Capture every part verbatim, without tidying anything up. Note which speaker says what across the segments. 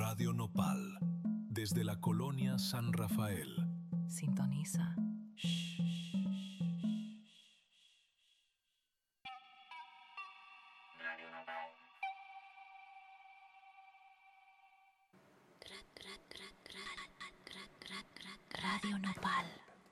Speaker 1: Radio Nopal, desde la colonia San Rafael.
Speaker 2: Sintoniza. Radio Nopal.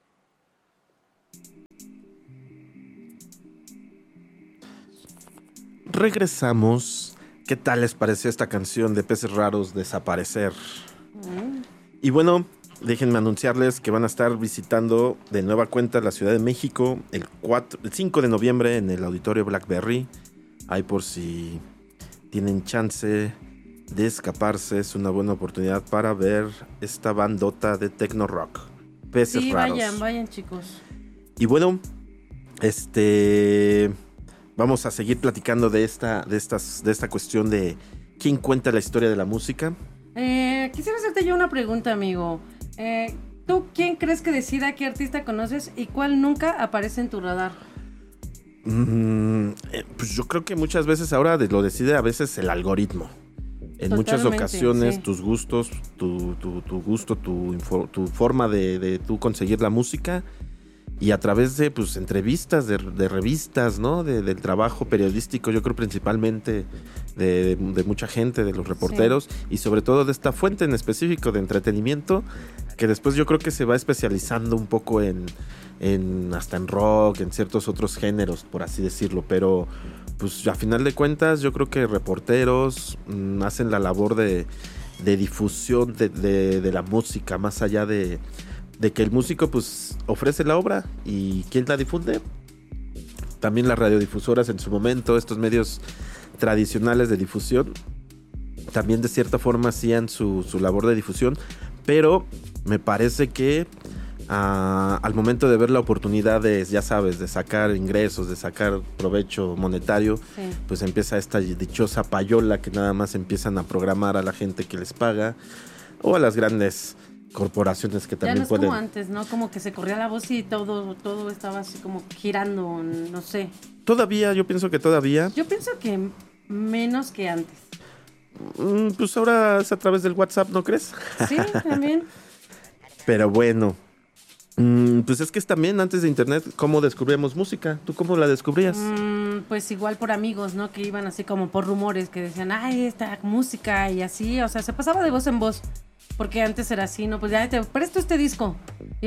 Speaker 3: Regresamos. ¿Qué tal les pareció esta canción de Peces Raros, Desaparecer? Mm. Y bueno, déjenme anunciarles que van a estar visitando de nueva cuenta la Ciudad de México el, cuatro, el cinco de noviembre en el Auditorio Blackberry. Ahí por si tienen chance de escaparse, es una buena oportunidad para ver esta bandota de techno rock. Peces
Speaker 4: sí,
Speaker 3: Raros.
Speaker 4: vayan, vayan chicos.
Speaker 3: Y bueno, este... vamos a seguir platicando de esta, de estas, de esta cuestión de quién cuenta la historia de la música.
Speaker 4: Eh, quisiera hacerte yo una pregunta, amigo. Eh, ¿Tú quién crees que decida qué artista conoces y cuál nunca aparece en tu radar?
Speaker 3: Mm, eh, pues yo creo que muchas veces ahora lo decide a veces el algoritmo. En Totalmente, muchas ocasiones sí. tus gustos, tu, tu, tu gusto, tu, tu forma de, de tú conseguir la música. Y a través de pues entrevistas, de, de revistas, ¿no? De, del trabajo periodístico, yo creo principalmente de, de, de mucha gente, de los reporteros, sí. Y sobre todo de esta fuente en específico de entretenimiento, que después yo creo que se va especializando un poco en, en hasta en rock, en ciertos otros géneros, por así decirlo. Pero pues a final de cuentas yo creo que reporteros mmm, hacen la labor de, de difusión de, de, de la música, más allá de... de que el músico pues ofrece la obra y ¿quién la difunde? También las radiodifusoras en su momento, estos medios tradicionales de difusión, también de cierta forma hacían su, su labor de difusión, pero me parece que uh, al momento de ver la oportunidad de, ya sabes, de sacar ingresos, de sacar provecho monetario, sí. Pues empieza esta dichosa payola que nada más empiezan a programar a la gente que les paga o a las grandes corporaciones que también
Speaker 4: ya no es
Speaker 3: pueden...
Speaker 4: como antes, ¿no? Como que se corría la voz y todo, todo estaba así como girando, no sé.
Speaker 3: Todavía, yo pienso que todavía...
Speaker 4: Yo pienso que menos que antes.
Speaker 3: Mm, pues ahora es a través del WhatsApp, ¿no crees?
Speaker 4: Sí, también.
Speaker 3: Pero bueno, mm, pues es que es también antes de internet, ¿cómo descubríamos música? ¿Tú cómo la descubrías?
Speaker 4: Mm, pues igual por amigos, ¿no? Que iban así como por rumores, que decían, ay, esta música y así, o sea, se pasaba de voz en voz. Porque antes era así, ¿no? Pues ya te presto este disco.